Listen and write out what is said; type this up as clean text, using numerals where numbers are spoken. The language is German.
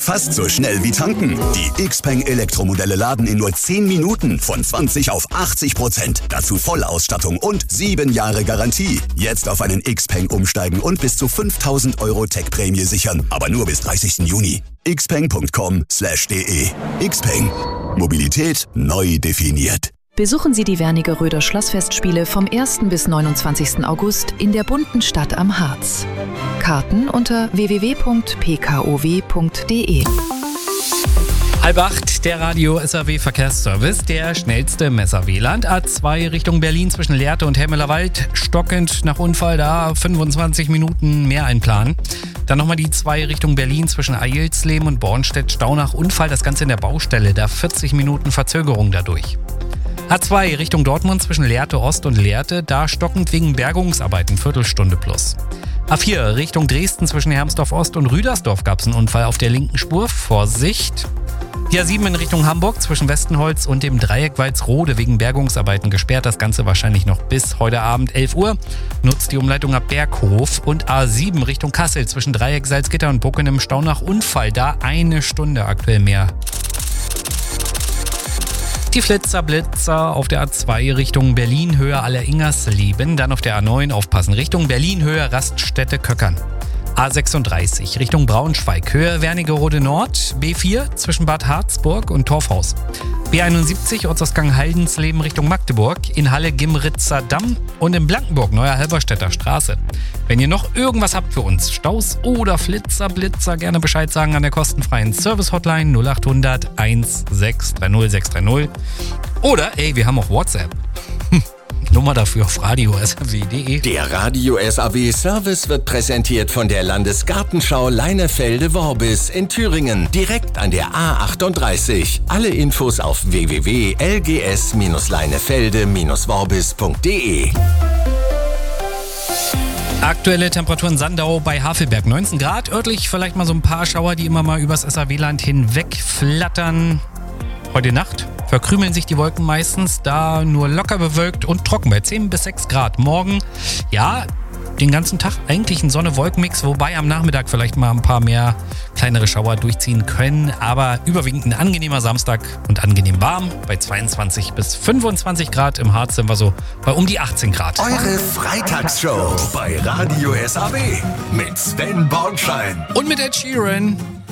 Fast so schnell wie tanken. Die Xpeng Elektromodelle laden in nur 10 Minuten von 20 auf 80%. Dazu Vollausstattung und 7 Jahre Garantie. Jetzt auf einen Xpeng umsteigen und bis zu 5.000 € Tech-Prämie sichern. Aber nur bis 30. Juni. xpeng.com/de. Xpeng. Mobilität neu definiert. Besuchen Sie die Wernigeröder Schlossfestspiele vom 1. bis 29. August in der bunten Stadt am Harz. Karten unter www.pkow.de. 7:30, der Radio SAW Verkehrsservice, der schnellste im SAW-Land. A2 Richtung Berlin zwischen Lehrte und Hemmelerwald, stockend nach Unfall, da 25 Minuten mehr einplanen. Dann nochmal die 2 Richtung Berlin zwischen Eilsleben und Bornstedt, Stau nach Unfall, das Ganze in der Baustelle, da 40 Minuten Verzögerung dadurch. A2 Richtung Dortmund zwischen Lehrte Ost und Lehrte, da stockend wegen Bergungsarbeiten, Viertelstunde plus. A4 Richtung Dresden zwischen Hermsdorf Ost und Rüdersdorf gab es einen Unfall auf der linken Spur, Vorsicht. Die A7 in Richtung Hamburg zwischen Westenholz und dem Dreieck Walsrode wegen Bergungsarbeiten gesperrt, das Ganze wahrscheinlich noch bis heute Abend 11 Uhr. Nutzt die Umleitung ab Berghof. Und A7 Richtung Kassel zwischen Dreieck Salzgitter und Bucken im Stau nach Unfall, da 1 Stunde aktuell mehr. Die Blitzer auf der A2 Richtung Berlin, Höhe Alleringersleben. Dann auf der A9 aufpassen, Richtung Berlin, Höhe Raststätte Köckern. A36 Richtung Braunschweig, Höhe Wernigerode Nord. B4 zwischen Bad Harzburg und Torfhaus. B71 Ortsausgang Haldensleben Richtung Magdeburg. In Halle Gimritzer Damm und in Blankenburg Neuer Halberstädter Straße. Wenn ihr noch irgendwas habt für uns, Staus oder Blitzer, gerne Bescheid sagen an der kostenfreien Service-Hotline 0800 1630 630. Oder, wir haben auch WhatsApp. Nummer dafür auf radio.saw.de. Der Radio SAW Service wird präsentiert von der Landesgartenschau Leinefelde-Worbis in Thüringen, direkt an der A38. Alle Infos auf www.lgs-leinefelde-worbis.de. Aktuelle Temperaturen Sandau bei Havelberg 19 Grad. Örtlich vielleicht mal so ein paar Schauer, die immer mal übers SAW-Land hinweg flattern. Heute Nacht verkrümeln sich die Wolken meistens, da nur locker bewölkt und trocken bei 10 bis 6 Grad. Morgen, den ganzen Tag eigentlich ein Sonne-Wolken-Mix, wobei am Nachmittag vielleicht mal ein paar mehr kleinere Schauer durchziehen können. Aber überwiegend ein angenehmer Samstag und angenehm warm bei 22 bis 25 Grad. Im Harz sind wir so bei um die 18 Grad. Eure Freitagsshow bei Radio SAW mit Sven Bornschein Und mit Ed Sheeran.